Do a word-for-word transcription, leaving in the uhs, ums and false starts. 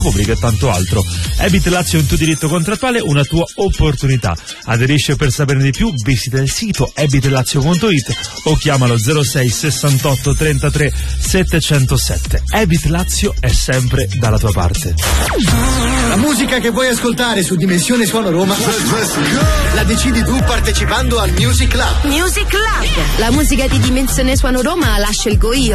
pubblica e tanto altro. Ebit Lazio è un tuo diritto contrattuale, una tua opportunità. Aderisci per saperne di più, visita il sito ebitlazio punto it o chiamalo zero sei sessantotto trentatré settecentosette. Ebit Lazio è sempre dalla tua parte. La musica che vuoi ascoltare su Dimensione Suono Roma la decidi tu partecipando al Music Club. Music Club. La musica di Dimensione Suono Roma la scelgo io.